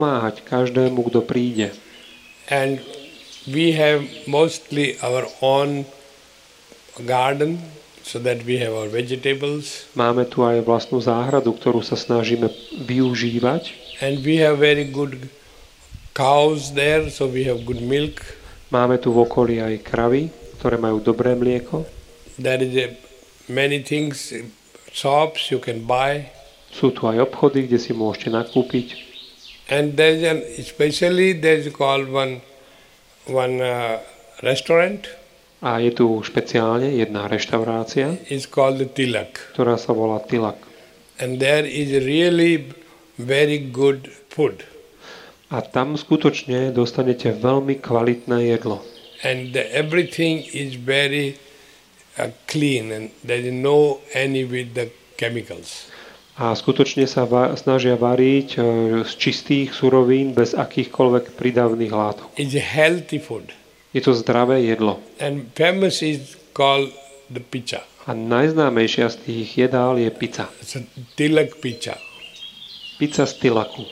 pomáhať každému, kto príde. And we have mostly our own garden, so that we have our vegetables. Máme tu aj vlastnú záhradu, ktorú sa snažíme využívať. And we have very good cows there, so we have good milk. Máme tu v okolí aj kravy, ktoré majú dobré mlieko. There is many things, shops you can buy. Sú tu aj obchody, kde si môžete nakúpiť. And there is especially there is called one restaurant. A je tu špeciálne jedna reštaurácia, It's called the Tilak. ktorá sa volá Tilak. And there is really very good food. A tam skutočne dostanete veľmi kvalitné jedlo. And everything is very clean, and there is no any with the chemicals. A skutočne sa snažia variť z čistých surovín bez akýchkoľvek prídavných látok. It's a healthy food. Je to zdravé jedlo. And famous is called the pizza. A najznámejšia z tých jedál je pizza. It's a Tilak pizza. Pizza z Tilaku.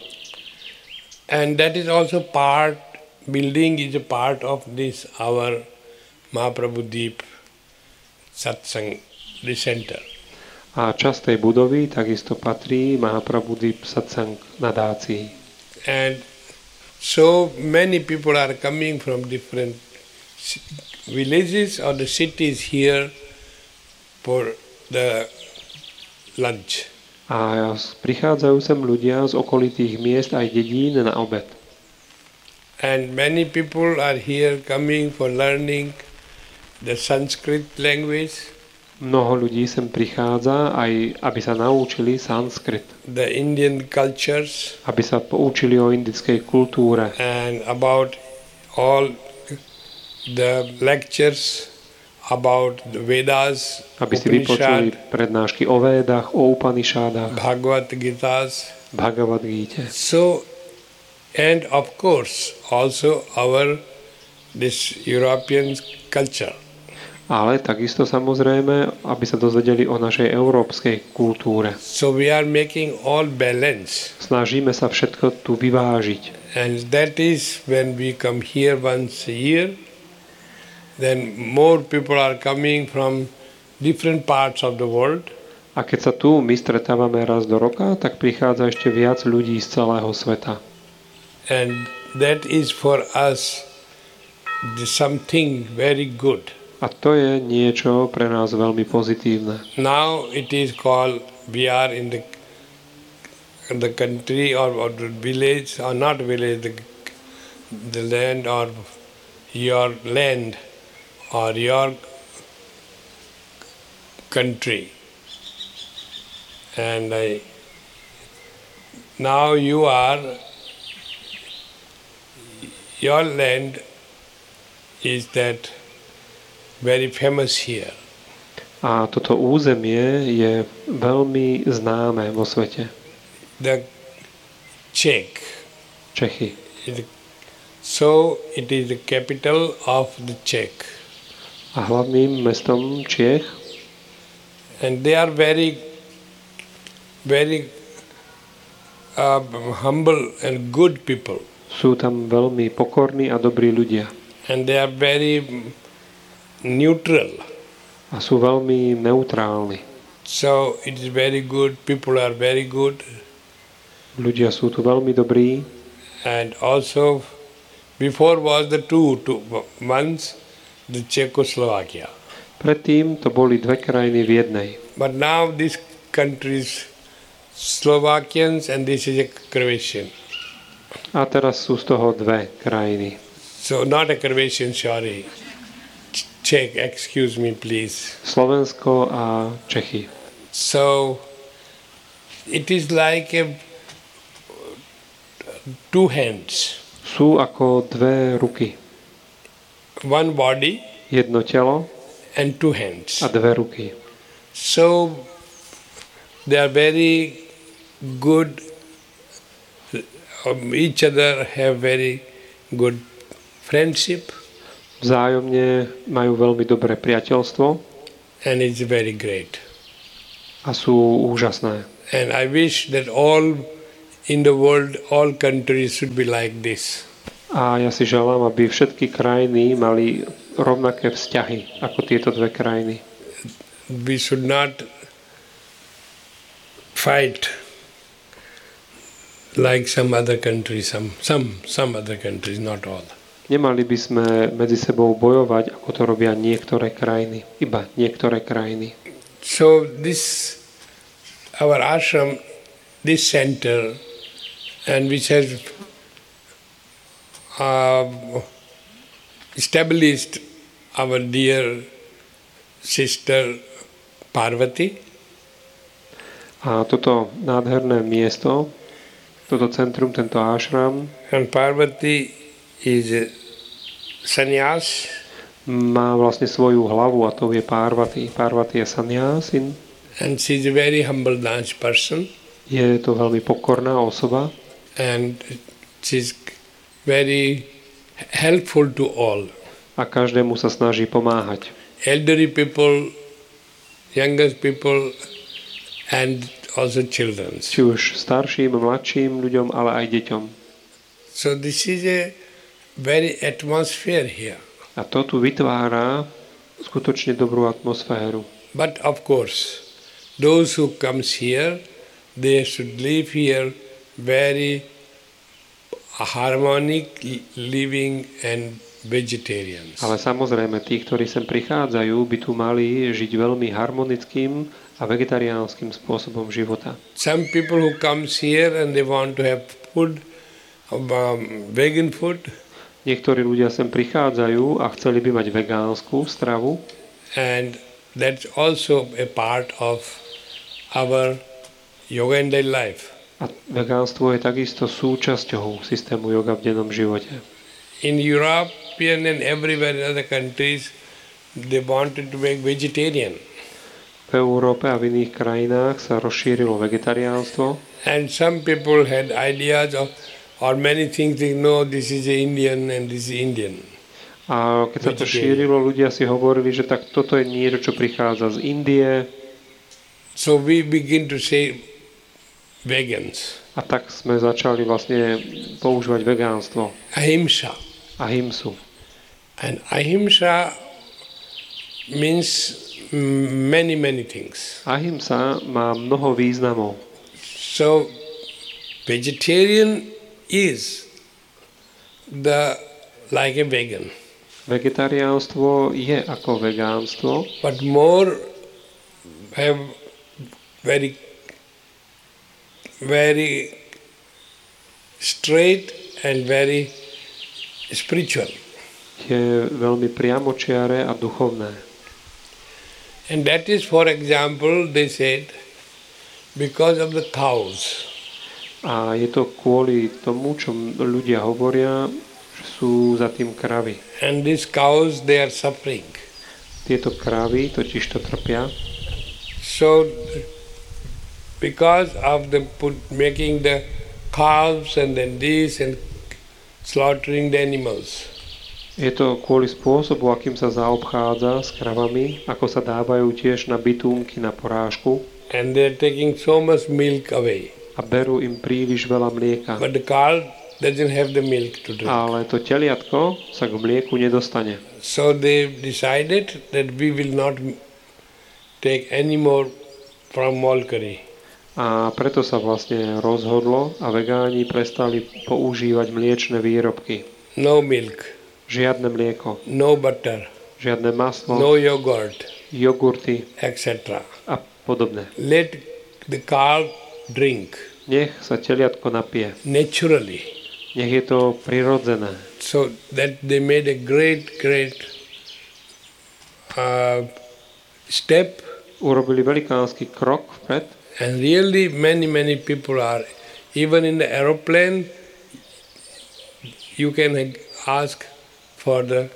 And that is also building is a part of this our Mahaprabhu Deep Satsang, the center. A časť tej budovy takisto patrí Mahaprabhu Deep Satsang nadácii. And so many people are coming from different villages or the cities here for the lunch. A prichádzajú sem ľudia z okolitých miest aj dedín na obed. And many people are here coming for learning the Sanskrit language. Mnoho ľudí sem prichádza aj, aby sa naučili sanskrit. The Indian cultures. Aby sa poučili o indickej kultúre. And about all the lectures about the Vedas, aby si vypočuli prednášky o Védach, o Upanishádach, Bhagavad Gitas, Bhagavad Gita. So, and of course, also this European culture. Ale takisto samozrejme, aby sa dozvedeli o našej európskej kultúre. So we are making all balance. Snažíme sa všetko tu vyvážiť. And that is when we come here once a year, then more people are coming from different parts of the world. A keď sa tu my stretávame raz do roka, tak prichádza ešte viac ľudí z celého sveta. And that is for us something very good. A to je niečo pre nás veľmi pozitívne. Now it is called, we are in the country or the village, or not village, the land or your land or your country. And now your land is that very famous here. A toto územie je veľmi známe vo svete. The Čechy. So it is the capital of the Czech. A hlavným mestom Čiech. And they are very, very humble and good people. Sú tam veľmi pokorní a dobrí ľudia. And they are very neutral. A sú veľmi neutrálni. So it is very good. People are very good. Ľudia sú tu veľmi dobrí. And also, before was the two months, the Czechoslovakia. Predtým to boli dve krajiny v jednej. But now this country is Slovakians and this is a Croatian. A teraz sú z toho dve krajiny. So not a Croatian, sorry. Czech, excuse me, please. Slovensko a Čechy. So it is like two hands. Sú ako dve ruky. One body. Jedno telo. And two hands. A dve ruky. So they are very good. Each other have very good friendship. Vzájomne majú veľmi dobré priateľstvo. And it's very great. A sú úžasné. And I wish that all in the world all countries should be like this. A ja si želám, aby všetky krajiny mali rovnaké vzťahy ako tieto dve krajiny. We should not fight like some other countries, some other countries, not all. Nemali by sme medzi sebou bojovať, ako to robia niektoré krajiny. Iba niektoré krajiny. So this, our ashram, this center, and which has established our dear sister Parvati. A toto nádherné miesto, toto centrum, tento ashram, And Parvati is a sannyas. má vlastne svoju hlavu a to je Parvati. Parvati je sannyasin. And she is a very humble dance person. Je to veľmi pokorná osoba And she is very helpful to all. a každému sa snaží pomáhať. Elderly people, younger people, and also children. Či už starším, mladším ľuďom, ale aj deťom. So this is a very atmosphere here. A to tu vytvára skutočne dobrú atmosféru. But of course, those who comes here, they should live here very harmonic living and vegetarians. Ale samozrejme, tí, ktorí sem prichádzajú, by tu mali žiť veľmi harmonickým a vegetariánskym spôsobom života. Some people who comes here and they want to have food, vegan food, Niektorí ľudia sem prichádzajú a chceli by mať vegánsku stravu and that's also a part of our yoga and daily life. a vegánstvo je takisto súčasťou systému yoga v dennom živote. In European and everywhere in other countries, they wanted to make vegetarian. V Európe a v iných krajinách sa rozšírilo vegetariánstvo And some people had ideas of, or many things, they know this is Indian and this is Indian. a keď sa to šírilo, ľudia si hovorili, že tak toto je niečo, čo prichádza z Indie So we begin to say vegans. a tak sme začali vlastne používať vegánstvo, Ahimsa. ahimsu. And ahimsa means many things. Ahimsa má mnoho významov. So vegetarian is like a vegan, Vegetariánstvo je ako vegánstvo, but more have very straight and very spiritual. je veľmi priamočiare a duchovné. And that is, for example, they said, because of the cows. A je to kvôli tomu, čo ľudia hovoria, že sú za tým kravy. And these cows, they are suffering. Tieto kravy totiž to trpia. So, because of the making the calves and then this and slaughtering the animals. Je to kvôli spôsobu, akým sa zaobchádza s kravami, ako sa dávajú tiež na bitúnky, na porážku And they are taking so much milk away. a berú im príliš veľa mlieka. But the cow doesn't have the milk to drink. Ale to teliatko sa k mlieku nedostane. So they decided that we will not take any more from molkery. A preto sa vlastne rozhodlo a vegáni prestali používať mliečne výrobky. No milk, Žiadne mlieko, no butter, žiadne maslo, no yogurt, jogurty etc. a podobné. Let the cow drink Nech sa teliatko napije. naturally. Nech je to prirodzené. So that they made a great step, Urobili velikánsky krok vpred and really many people are, even in the aeroplane, you can ask for the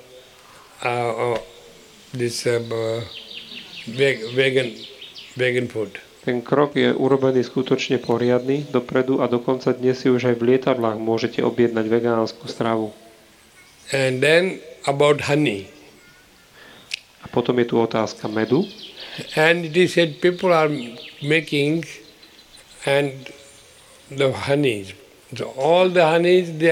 vegan food. ten krok je urobený skutočne poriadny dopredu a dokonca dnes si už aj v lietadlách môžete objednať vegánsku stravu. And then about honey. A potom je tu otázka medu. And it is said people are making and the honeys. So all the honeys, they